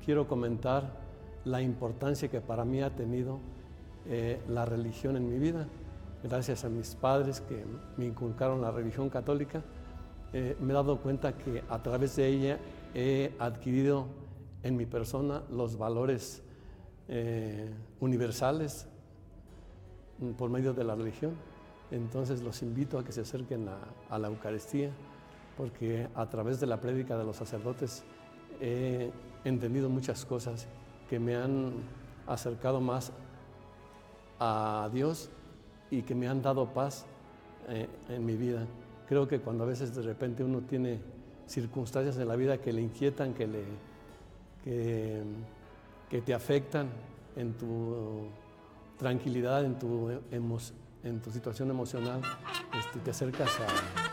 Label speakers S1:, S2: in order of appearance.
S1: quiero comentar la importancia que para mí ha tenido la religión en mi vida. Gracias a mis padres que me inculcaron la religión católica, me he dado cuenta que a través de ella he adquirido en mi persona los valores universales por medio de la religión. Entonces los invito a que se acerquen a la Eucaristía, porque a través de la prédica de los sacerdotes he entendido muchas cosas que me han acercado más a Dios y que me han dado paz en mi vida. Creo que cuando a veces de repente uno tiene circunstancias en la vida que le inquietan, que te afectan en tu tranquilidad, en tu situación emocional, te acercas